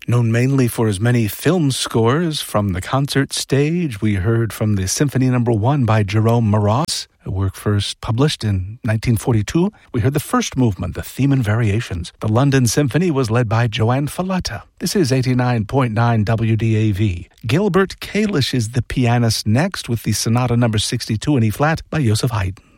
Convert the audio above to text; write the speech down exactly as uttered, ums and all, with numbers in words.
Known mainly for his many film scores from the concert stage, we heard from the Symphony Number One by Jerome Moross, a work first published in nineteen forty-two. We heard the first movement, the theme and variations. The London Symphony was led by Joanne Falletta. This is eighty-nine point nine W D A V. Gilbert Kalish is the pianist next with the Sonata Number sixty-two in E-flat by Joseph Haydn.